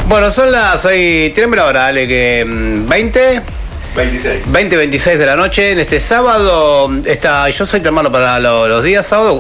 Bueno, son las 6, tirémelo ahora, dale, que 20:26 de la noche, en este sábado, yo soy tu hermano para los días sábado,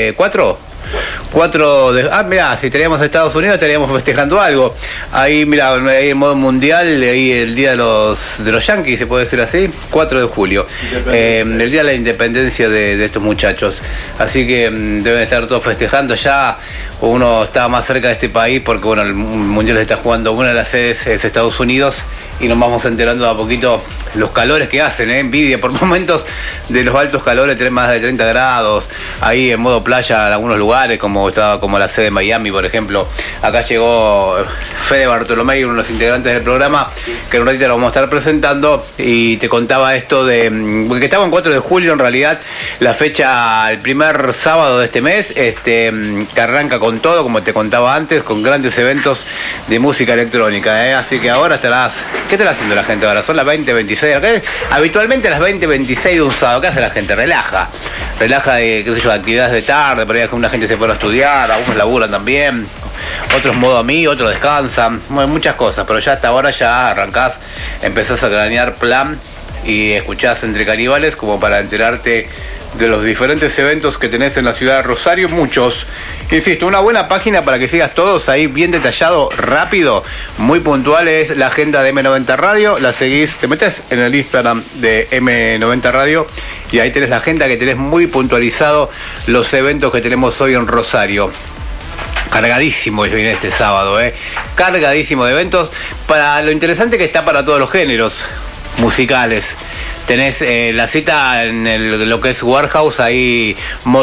4 de... mirá, si teníamos Estados Unidos estaríamos festejando algo. Ahí, mirá, ahí en modo mundial, ahí el día de los Yankees, se puede decir así, 4 de julio. El día de la independencia de estos muchachos. Así que deben estar todos festejando ya. Uno está más cerca de este país porque, bueno, el mundial se está jugando, una de las sedes es Estados Unidos y nos vamos enterando de a poquito los calores que hacen, envidia por momentos de los altos calores, tener más de 30 grados, ahí en modo playa en algunos lugares, como la sede de Miami, por ejemplo. Acá llegó Fede Bartolomé, uno de los integrantes del programa, que en un ratito lo vamos a estar presentando, y te contaba esto de que estaba en 4 de julio, en realidad, la fecha, el primer sábado de este mes, que arranca con todo, como te contaba antes, con grandes eventos de música electrónica, así que ahora ¿qué estará haciendo la gente ahora? Son las 20:26. Habitualmente a las 20:26 de un sábado, ¿qué hace la gente? Relaja de, qué sé yo, de actividades de tarde, por ahí una gente se pone a estudiar, algunos laburan también, otros modo amigo, otros descansan, muchas cosas, pero ya hasta ahora ya arrancás, empezás a cranear plan y escuchás Entre Caníbales como para enterarte de los diferentes eventos que tenés en la ciudad de Rosario, muchos. Insisto, una buena página para que sigas todos ahí, bien detallado, rápido, muy puntual, es la agenda de M90 Radio. La seguís, te metes en el Instagram de M90 Radio y ahí tenés la agenda, que tenés muy puntualizado los eventos que tenemos hoy en Rosario. Cargadísimo viene este sábado, cargadísimo de eventos, para lo interesante que está para todos los géneros musicales. Tenés la cita en lo que es Warehouse, ahí